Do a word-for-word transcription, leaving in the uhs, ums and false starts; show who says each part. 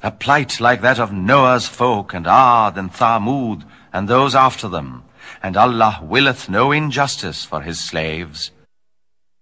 Speaker 1: A plight like that of Noah's folk, and Ad, and Thamud, and those after them. And Allah willeth no injustice for his slaves.